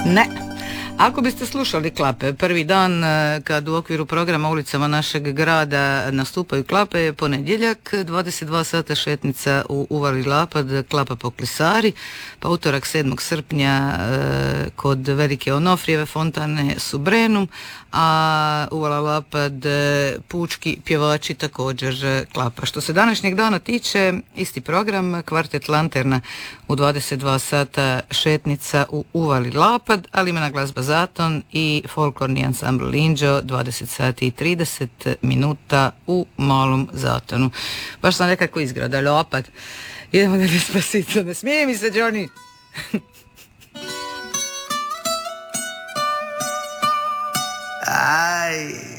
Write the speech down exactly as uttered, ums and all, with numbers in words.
Ne. Ako biste slušali Klape, prvi dan kad u okviru programa ulicama našeg grada nastupaju Klape je ponedjeljak, dvadeset dva sata šetnica u Uvali Lapad, Klapa po Klisari, pa utorak sedmog srpnja kod Velike Onofrijeve fontane Subrenum, a Uvala Lapad pučki pjevači također Klapa. Što se današnjeg dana tiče, isti program, kvartet Lanterna u dvadeset dva sata šetnica u Uvali Lapad, ali ima na glazba Zaton i folklorni ansambl Linđo dvadeset sati i trideset minuta u Malom Zatonu. Baš sam nekako izgrada Lapad. Idemo da Despacito, ne smije mi se, Johnny. Ay.